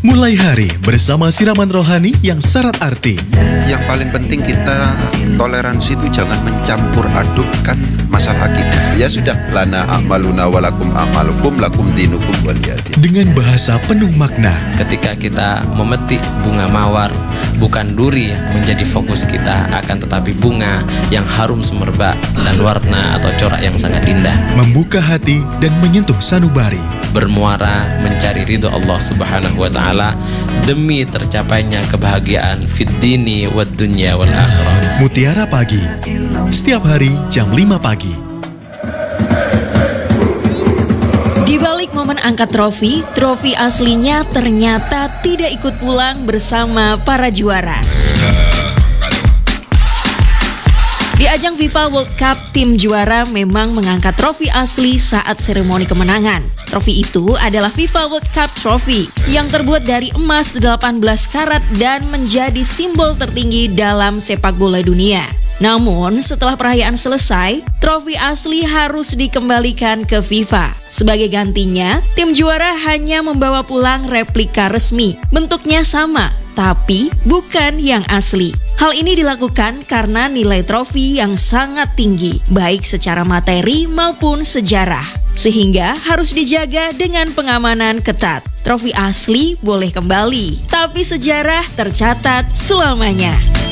Mulai hari bersama siraman rohani yang syarat arti. Yang paling penting kita toleransi itu jangan mencampur adukkan masalah akidah. Ya sudah, lana a'maluna walakum a'malukum lakum dinukum waliyadin. Dengan bahasa penuh makna. Ketika kita memetik bunga mawar, bukan duri yang menjadi fokus kita, akan tetapi bunga yang harum semerbak dan warna atau corak yang sangat indah. Membuka hati dan menyentuh sanubari. Bermuara mencari ridho Allah Subhanahu wa Ta'ala demi tercapainya kebahagiaan fid dini wad dunya wal akhirah. Mutiara Pagi, setiap hari jam 5 pagi. Di balik momen angkat trofi aslinya ternyata tidak ikut pulang bersama para juara. Di ajang FIFA World Cup, tim juara memang mengangkat trofi asli saat seremoni kemenangan. Trofi itu adalah FIFA World Cup Trophy yang terbuat dari emas 18 karat dan menjadi simbol tertinggi dalam sepak bola dunia. Namun, setelah perayaan selesai, trofi asli harus dikembalikan ke FIFA. Sebagai gantinya, tim juara hanya membawa pulang replika resmi. Bentuknya sama, tapi bukan yang asli. Hal ini dilakukan karena nilai trofi yang sangat tinggi, baik secara materi maupun sejarah. Sehingga harus dijaga dengan pengamanan ketat. Trofi asli boleh kembali, tapi sejarah tercatat selamanya.